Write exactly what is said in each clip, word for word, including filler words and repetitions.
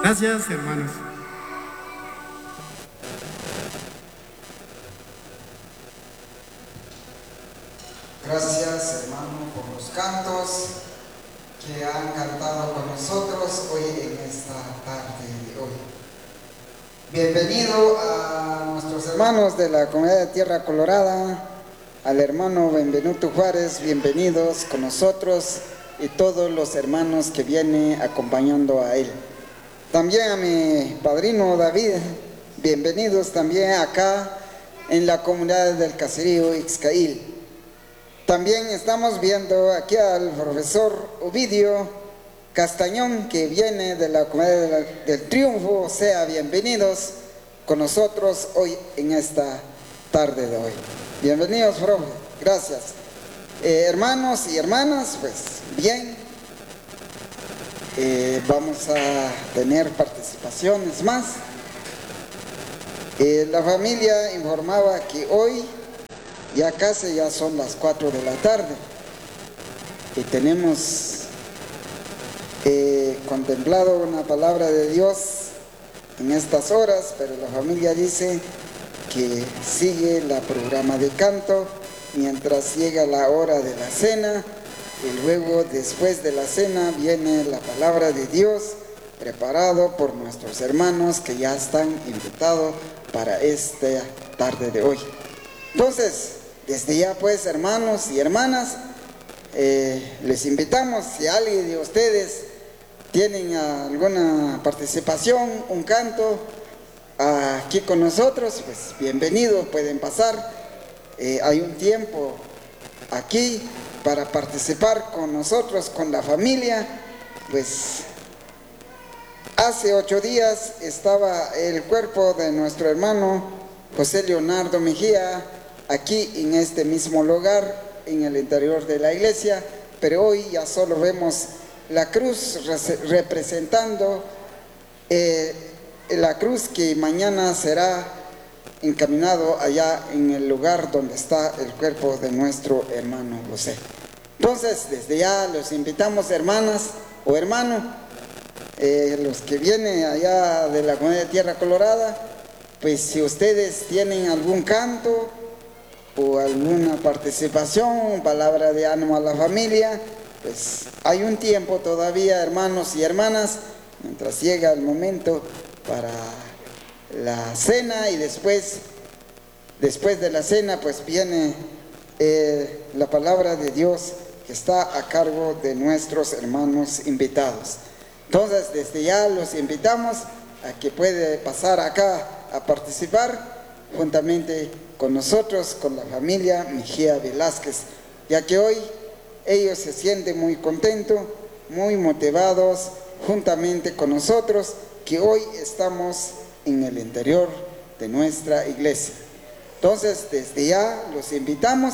Gracias, hermanos. Gracias, hermano, por los cantos que han cantado con nosotros hoy en esta tarde de hoy. Bienvenido a nuestros hermanos de la Comunidad de Tierra Colorada, al hermano Benvenuto Juárez, bienvenidos con nosotros y todos los hermanos que vienen acompañando a él. También a mi padrino David, bienvenidos también acá en la comunidad del caserío Ixcail. También estamos viendo aquí al profesor Ovidio Castañón, que viene de la comunidad del Triunfo. Sea bienvenidos con nosotros hoy en esta tarde de hoy. Bienvenidos, profe. Gracias. Eh, hermanos y hermanas, pues bien, eh, vamos a tener participaciones más. Eh, la familia informaba que hoy ya casi ya son las cuatro de la tarde y tenemos eh, contemplado una palabra de Dios en estas horas, pero la familia dice que sigue la programa de canto mientras llega la hora de la cena, y luego después de la cena viene la palabra de Dios preparado por nuestros hermanos que ya están invitados para esta tarde de hoy. Entonces, desde ya pues, hermanos y hermanas, eh, les invitamos, si alguien de ustedes tienen alguna participación, un canto aquí con nosotros, pues bienvenidos, pueden pasar. Eh, hay un tiempo aquí para participar con nosotros, con la familia. Pues hace ocho días estaba el cuerpo de nuestro hermano José Leonardo Mejía aquí en este mismo lugar, en el interior de la iglesia, pero hoy ya solo vemos la cruz representando eh, la cruz que mañana será encaminado allá en el lugar donde está el cuerpo de nuestro hermano José. Entonces, desde ya los invitamos, hermanas o hermanos, eh, los que vienen allá de la comunidad de Tierra Colorada, pues si ustedes tienen algún canto o alguna participación, palabra de ánimo a la familia, pues hay un tiempo todavía, hermanos y hermanas, mientras llega el momento para la cena, y después, después de la cena, pues viene eh, la palabra de Dios que está a cargo de nuestros hermanos invitados. Entonces, desde ya los invitamos a que puede pasar acá a participar juntamente con nosotros, con la familia Mejía Velázquez, ya que hoy ellos se sienten muy contentos, muy motivados, juntamente con nosotros, que hoy estamos en el interior de nuestra iglesia. Entonces, desde ya los invitamos,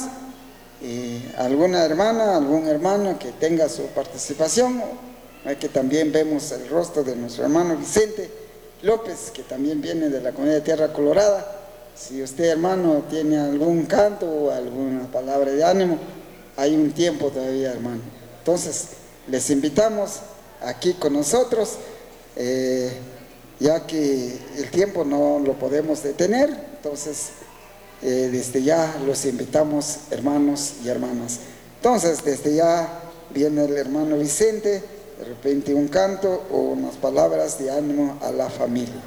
y alguna hermana, algún hermano que tenga su participación, que también vemos el rostro de nuestro hermano Vicente López, que también viene de la comunidad de Tierra Colorada. Si usted, hermano, tiene algún canto o alguna palabra de ánimo, hay un tiempo todavía, hermano. Entonces, les invitamos aquí con nosotros, eh, ya que el tiempo no lo podemos detener. Entonces, eh, desde ya los invitamos, hermanos y hermanas. Entonces, desde ya viene el hermano Vicente, de repente un canto o unas palabras de ánimo a la familia.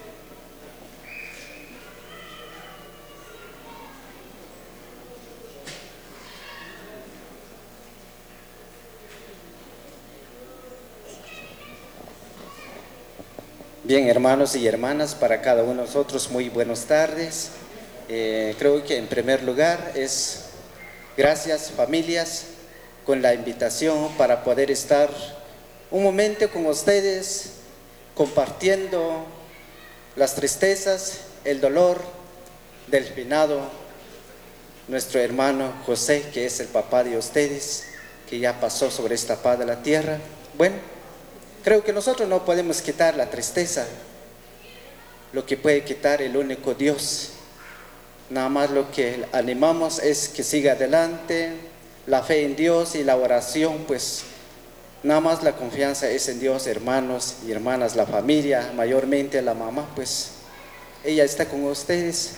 Bien, hermanos y hermanas, para cada uno de nosotros muy buenas tardes. Eh, creo que en primer lugar es gracias, familias, con la invitación para poder estar un momento con ustedes compartiendo las tristezas, el dolor del finado nuestro hermano José, que es el papá de ustedes, que ya pasó sobre esta paz de la tierra. Bueno, creo que nosotros no podemos quitar la tristeza, lo que puede quitar el único Dios. Nada más lo que animamos es que siga adelante, la fe en Dios y la oración, pues nada más la confianza es en Dios, hermanos y hermanas, la familia, mayormente la mamá, pues ella está con ustedes.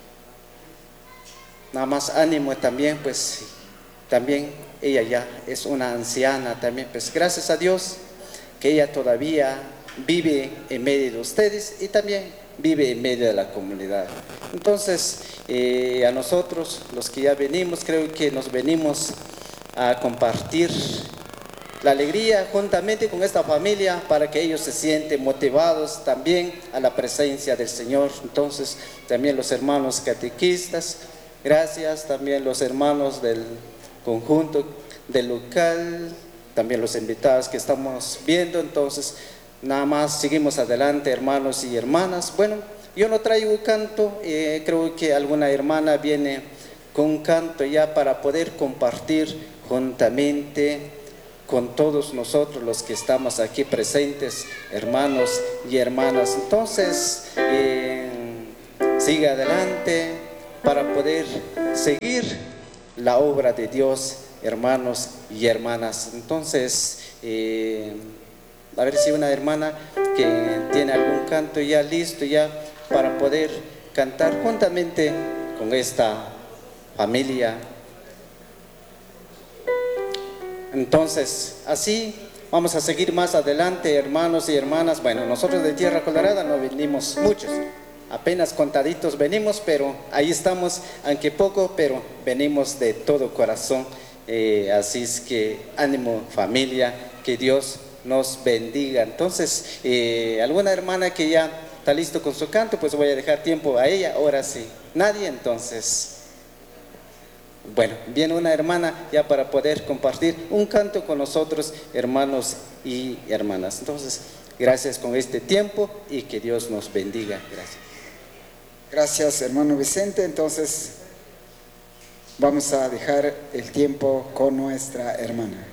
Nada más ánimo también, pues también ella ya es una anciana también, pues gracias a Dios que ella todavía vive en medio de ustedes y también vive en medio de la comunidad. Entonces, eh, a nosotros, los que ya venimos, creo que nos venimos a compartir la alegría juntamente con esta familia para que ellos se sienten motivados también a la presencia del Señor. Entonces, también los hermanos catequistas, gracias, también los hermanos del conjunto del local, también los invitados que estamos viendo. Entonces, nada más seguimos adelante, hermanos y hermanas. Bueno, yo no traigo canto, eh, creo que alguna hermana viene con un canto ya para poder compartir juntamente con todos nosotros los que estamos aquí presentes, hermanos y hermanas. Entonces, eh, sigue adelante para poder seguir la obra de Dios, hermanos y hermanas. Entonces, eh, a ver si una hermana que tiene algún canto ya listo ya para poder cantar juntamente con esta familia. Entonces, así vamos a seguir más adelante, hermanos y hermanas. Bueno, nosotros de Tierra Colorada no venimos muchos, apenas contaditos venimos, pero ahí estamos, aunque poco, pero venimos de todo corazón. Eh, así es que ánimo, familia, que Dios nos bendiga. Entonces, eh, alguna hermana que ya está listo con su canto, pues voy a dejar tiempo a ella. Ahora sí, nadie, entonces... Bueno, viene una hermana ya para poder compartir un canto con nosotros, hermanos y hermanas. Entonces, gracias con este tiempo y que Dios nos bendiga. Gracias. Gracias, hermano Vicente. Entonces, vamos a dejar el tiempo con nuestra hermana.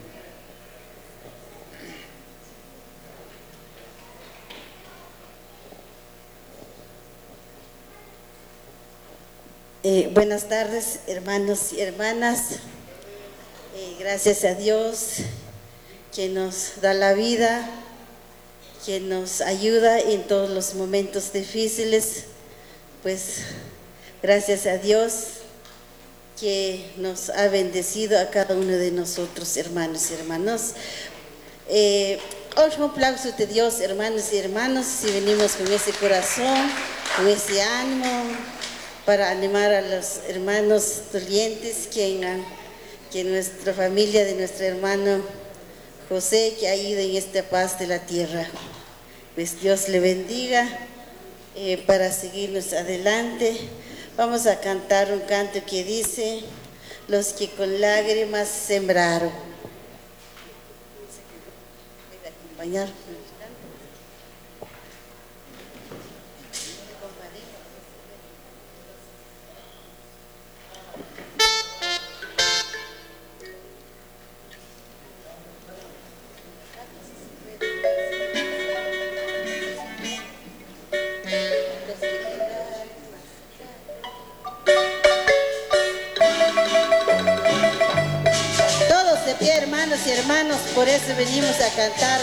Eh, buenas tardes, hermanos y hermanas. Eh, gracias a Dios que nos da la vida, que nos ayuda en todos los momentos difíciles. Pues gracias a Dios que nos ha bendecido a cada uno de nosotros, hermanos y hermanas. Eh, un aplauso de Dios, hermanos y hermanos, si venimos con ese corazón, con ese ánimo, para animar a los hermanos dolientes que, en, que nuestra familia de nuestro hermano José, que ha ido en esta paz de la tierra. Pues Dios le bendiga. Eh, para seguirnos adelante, vamos a cantar un canto que dice: los que con lágrimas sembraron. ¿Puede acompañar? Todos de pie, hermanos y hermanos, por eso venimos a cantar.